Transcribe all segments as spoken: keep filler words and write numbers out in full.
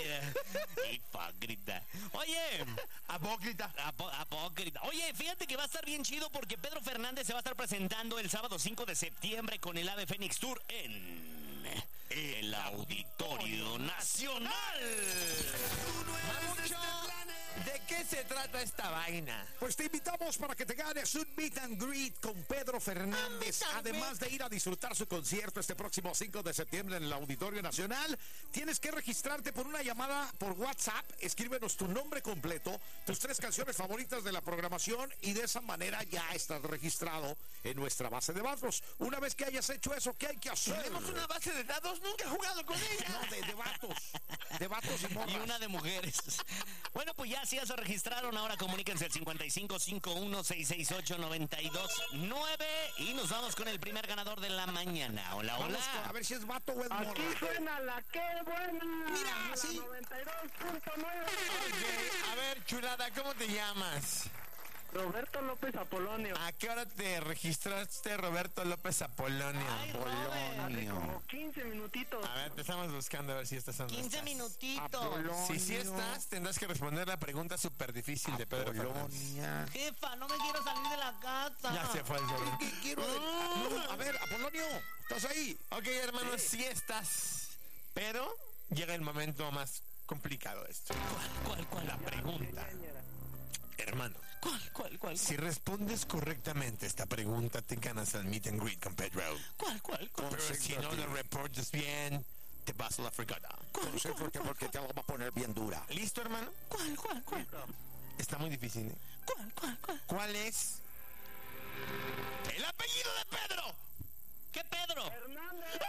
Hipócrita. Oye. Apócrita. Apo- apócrita. Oye, fíjate que va a estar bien chido porque Pedro Fernández se va a estar presentando el sábado cinco de septiembre con el Ave Fénix Tour en el Auditorio Nacional. Mamucho, ¿de qué se trata esta vaina? Pues te invitamos para que te ganes un meet and greet con Pedro Fernández. Ah, Además de ir a disfrutar su concierto este próximo cinco de septiembre en el Auditorio Nacional, tienes que registrarte por una llamada por WhatsApp. Escríbenos tu nombre completo, tus tres canciones favoritas de la programación y de esa manera ya estás registrado en nuestra base de datos. Una vez que hayas hecho eso, ¿qué hay que hacer? ¿Tenemos una base de datos? Nunca he jugado con ella. No, de, de vatos. De vatos y morras. Y una de mujeres. Bueno, pues ya si ya se registraron, ahora comuníquense al cincuenta y cinco cincuenta y uno, seiscientos sesenta y ocho, noventa y dos nueve y nos vamos con el primer ganador de la mañana. Hola, hola. Vamos con- a ver si es vato o es morra. Aquí suena la que buena. Mira, la sí. noventa y dos punto nueve. Ok, a ver, chulada, ¿cómo te llamas? Roberto López Apolonio. ¿A qué hora te registraste, Roberto López Apolonio? Ay, Robert. Hace como quince minutitos. A ver, te estamos buscando a ver si estás o no quince estás. minutitos. Apolonio. Si sí estás, tendrás que responder la pregunta súper difícil de Pedro Fernández. Apolonia. Jefa, no me quiero salir de la casa. Ya se fue el celular. ¿Qué quiero? No, a ver, Apolonio, ¿estás ahí? Ok, hermanos, sí estás. Pero llega el momento más complicado de esto. ¿Cuál, cuál, La pregunta. Hermano, cuál, cuál, cuál, si respondes correctamente esta pregunta, te ganas el meet and greet con Pedro. cuál, cuál, cuál? Pero si no lo reportas bien, te vas a la fregada. No sé por qué, porque te la va a poner bien dura. ¿Listo, hermano? ¿Cuál, cuál, cuál? Está muy difícil, ¿eh? ¿Cuál, cuál, cuál? ¿Cuál es el apellido de Pedro? ¿Qué Pedro? Hernández.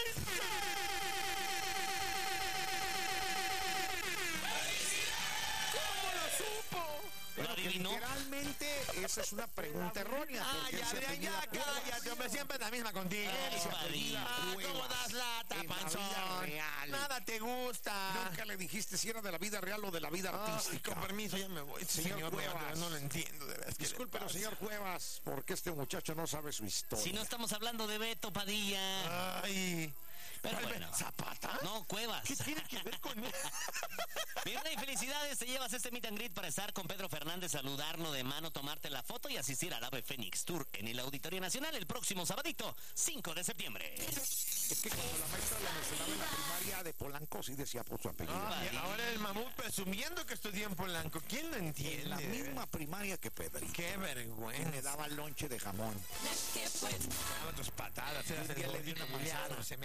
¿Cómo lo supo? ¿Lo adivinó? Literalmente, esa es una pregunta errónea. Ah, porque él ya, se ya, apellida ya, Cuevas. cállate, hombre, siempre la misma contigo. Ay, Se padrino. apellida Ah, ¿cómo Cuevas. das lata, En la vida panzón? real. Nada te gusta. Nunca le dijiste si era de la vida real o de la vida Ay, artística. con permiso, ya me voy. Señor Señor, Cuevas. no, no lo entiendo, de verdad. ¿Qué le Discúlpelo, pasa? señor Cuevas, porque este muchacho no sabe su historia. Si no estamos hablando de Beto Padilla. Ay. Pero ¿Cuál, bueno. ¿Zapata? No, Cuevas. ¿Qué tiene que ver con él? Mirna, y felicidades, te llevas este meet and greet para estar con Pedro Fernández, saludarlo de mano, tomarte la foto y asistir al Ave Fénix Tour en el Auditorio Nacional el próximo sabadito, cinco de septiembre. Es que cuando la maestra la mencionaba en la primaria de Polanco, sí decía por su apellido. Ay, ahora el mamut presumiendo que estudió en Polanco. ¿Quién lo entiende? En la de misma primaria que Pedrito. Qué Que vergüenza. le daba lonche de jamón. Daba tus patadas. Eras Un el día le di gordito una bulliado, manzana. se me